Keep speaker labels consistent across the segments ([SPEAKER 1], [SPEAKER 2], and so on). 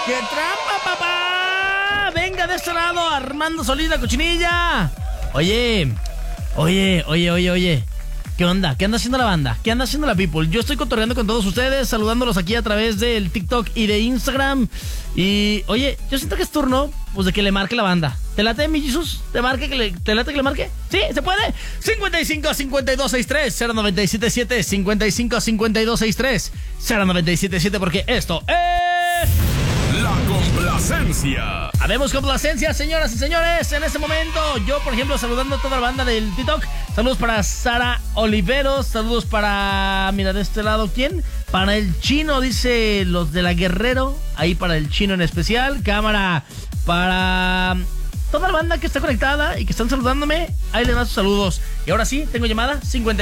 [SPEAKER 1] ¡Qué trampa, papá! Venga de este lado, Armando Solís, la cochinilla. Oye. ¿Qué onda? ¿Qué anda haciendo la banda? ¿Qué anda haciendo la people? Yo estoy cotorreando con todos ustedes, saludándolos aquí a través del TikTok y de Instagram. Y, oye, yo siento que es turno, pues, de que le marque la banda. ¿Te late, mi Jesus? ¿Te late que le marque? ¿Sí? ¿Se puede? 55-5263-0977. 55-5263-0977, porque esto es...
[SPEAKER 2] La complacencia.
[SPEAKER 1] Habemos complacencia, señoras y señores. En este momento, yo, por ejemplo, saludando a toda la banda del TikTok. Saludos para Sara Oliveros. Saludos para, mira, de este lado, ¿quién? Para el Chino, dice los de la Guerrero. Ahí para el Chino en especial. Cámara para toda la banda que está conectada y que están saludándome. Ahí les dan sus saludos. Y ahora sí, tengo llamada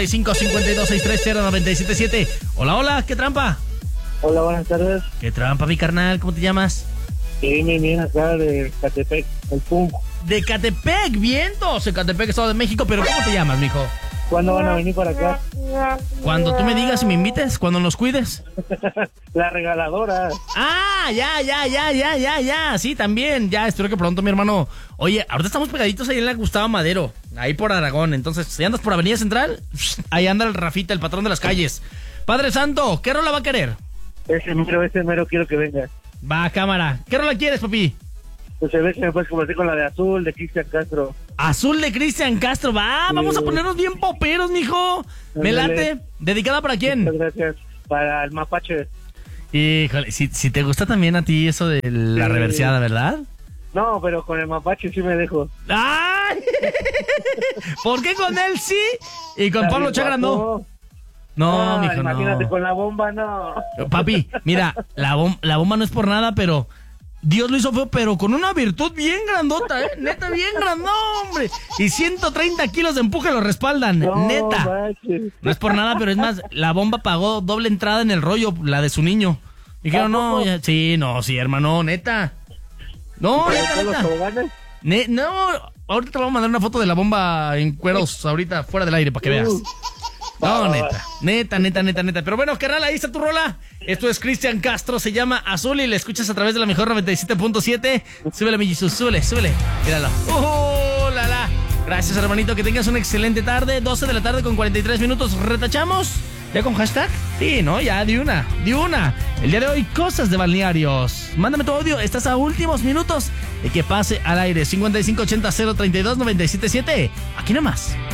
[SPEAKER 1] 55-5263-0977. Hola, ¿qué trampa?
[SPEAKER 3] Hola, buenas tardes.
[SPEAKER 1] ¿Qué trampa, mi carnal? ¿Cómo te llamas?
[SPEAKER 3] Bien, acá de Catepec, el PUM.
[SPEAKER 1] De Catepec, vientos. En Catepec, Estado de México. Pero ¿cómo te llamas, mijo?
[SPEAKER 3] ¿Cuándo van a venir para acá?
[SPEAKER 1] Cuando tú me digas y me invites, cuando nos cuides.
[SPEAKER 3] La regaladora.
[SPEAKER 1] Ah, ya. Sí, también. Ya, espero que pronto, mi hermano. Oye, ahorita estamos pegaditos ahí en la Gustavo Madero, ahí por Aragón. Entonces, si andas por Avenida Central, ahí anda el Rafita, el patrón de las calles. Padre Santo, ¿qué rola va a querer?
[SPEAKER 3] Ese mero quiero que venga.
[SPEAKER 1] Va, cámara. ¿Qué rola quieres, papi?
[SPEAKER 3] Pues se ve que me puedes convertir con la de Azul, de Cristian Castro.
[SPEAKER 1] Azul de Cristian Castro. Va, vamos a ponernos bien poperos, mijo. Me late. ¿Dedicada para quién?
[SPEAKER 3] Muchas gracias. Para el Mapache.
[SPEAKER 1] Híjole, si te gusta también a ti eso de la reverseada, ¿verdad?
[SPEAKER 3] No, pero con el Mapache sí me dejo.
[SPEAKER 1] ¡Ay! ¿Por qué con él sí? Y con Pablo Chagra no. No, mijo,
[SPEAKER 3] imagínate,
[SPEAKER 1] no.
[SPEAKER 3] con la bomba, no.
[SPEAKER 1] Papi, mira, la bomba no es por nada, pero Dios lo hizo feo, pero con una virtud bien grandota, neta, bien grandón, hombre. Y 130 kilos de empuje lo respaldan,
[SPEAKER 3] No,
[SPEAKER 1] neta.
[SPEAKER 3] manches.
[SPEAKER 1] No es por nada, pero es más, la bomba pagó doble entrada en el rollo, la de su niño. Dijeron, no, sí, hermano, neta. No,
[SPEAKER 3] ¿Pero
[SPEAKER 1] neta.
[SPEAKER 3] los toboganes?
[SPEAKER 1] No, ahorita te voy a mandar una foto de la bomba en cueros, ahorita, fuera del aire, para que veas. No, neta. Pero bueno, carnal, ahí está tu rola. Esto es Cristian Castro, se llama Azul y la escuchas a través de la mejor 97.7. Súbele, mi Jesus, súbele. Míralo. La. Gracias, hermanito, que tengas una excelente tarde. 12 de la tarde con 43 minutos. ¿Retachamos? ¿Ya con hashtag? Sí, ¿no? Ya, de una. El día de hoy, cosas de balnearios. Mándame tu audio, estás a últimos minutos de que pase al aire. 5580-032-977. Aquí nomás.